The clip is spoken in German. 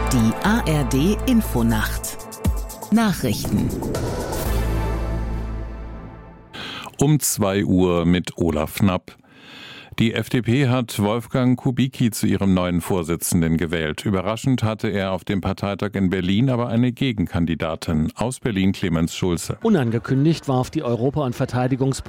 Die ARD Infonacht Nachrichten Um 2 Uhr mit Olaf Knapp. Die FDP hat Wolfgang Kubicki zu ihrem neuen Vorsitzenden gewählt. Überraschend hatte er auf dem Parteitag in Berlin aber eine Gegenkandidatin. Aus Berlin Clemens Schulze. Unangekündigt warf die Europa- und Verteidigungspolitik